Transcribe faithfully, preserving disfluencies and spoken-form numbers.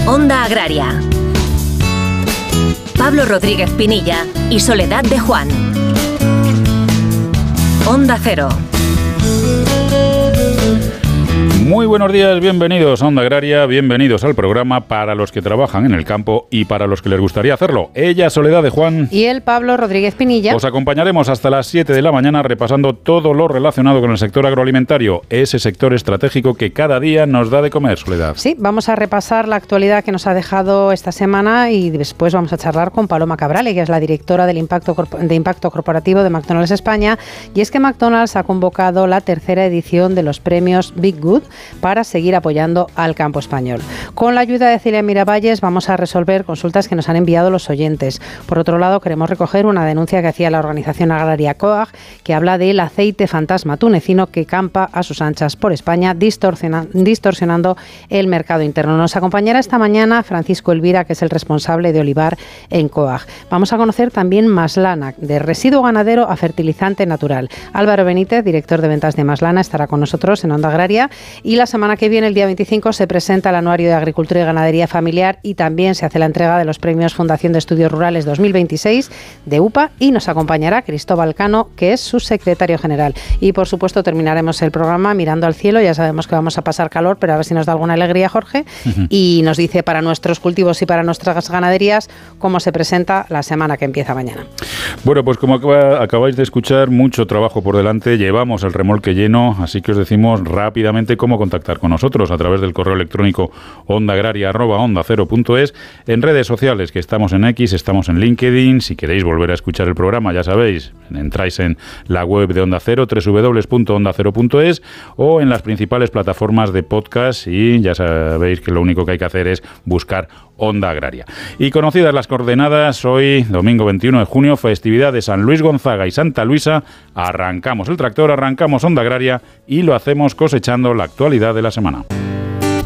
Onda Agraria. Pablo Rodríguez Pinilla y Soledad de Juan. Onda Cero. Muy buenos días, bienvenidos a Onda Agraria, bienvenidos al programa para los que trabajan en el campo y para los que les gustaría hacerlo. Ella, Soledad de Juan. Y el Pablo Rodríguez Pinilla. Os acompañaremos hasta las siete de la mañana repasando todo lo relacionado con el sector agroalimentario, ese sector estratégico que cada día nos da de comer, Soledad. Sí, vamos a repasar la actualidad que nos ha dejado esta semana y después vamos a charlar con Paloma Cabrale, que es la directora del impacto, de Impacto Corporativo de McDonald's España. Y es que McDonald's ha convocado la tercera edición de los premios Big Good para seguir apoyando al campo español. Con la ayuda de Celia Miravalles vamos a resolver consultas que nos han enviado los oyentes. Por otro lado, queremos recoger una denuncia que hacía la organización agraria COAG, que habla del aceite fantasma tunecino que campa a sus anchas por España, distorsiona, distorsionando el mercado interno. Nos acompañará esta mañana Francisco Elvira, que es el responsable de olivar en COAG. Vamos a conocer también Maslana, de residuo ganadero a fertilizante natural. Álvaro Benítez, director de ventas de Maslana, estará con nosotros en Onda Agraria. Y la semana que viene, el día veinticinco, se presenta el Anuario de Agricultura y Ganadería Familiar y también se hace la entrega de los premios Fundación de Estudios Rurales dos mil veintiséis de U P A y nos acompañará Cristóbal Cano, que es su secretario general. Y por supuesto terminaremos el programa mirando al cielo. Ya sabemos que vamos a pasar calor, pero a ver si nos da alguna alegría, Jorge. Uh-huh. Y nos dice para nuestros cultivos y para nuestras ganaderías cómo se presenta la semana que empieza mañana. Bueno, pues como acaba, acabáis de escuchar, mucho trabajo por delante. Llevamos el remolque lleno, así que os decimos rápidamente cómo contactar con nosotros a través del correo electrónico ondaagraria arroba onda cero punto es, en redes sociales, que estamos en X, estamos en LinkedIn. Si queréis volver a escuchar el programa, ya sabéis, entráis en la web de Onda Cero, doble u doble u doble u punto onda cero punto es, o en las principales plataformas de podcast, y ya sabéis que lo único que hay que hacer es buscar Onda Agraria. Y conocidas las coordenadas, hoy, domingo veintiuno de junio, festividad de San Luis Gonzaga y Santa Luisa, arrancamos el tractor, arrancamos Onda Agraria y lo hacemos cosechando la actualidad de la semana.